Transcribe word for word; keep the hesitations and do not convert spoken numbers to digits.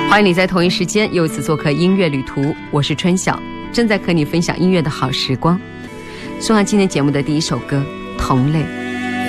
欢迎你在同一时间又一次做客音乐旅途，我是春晓，正在和你分享音乐的好时光。送上今天节目的第一首歌《同类》。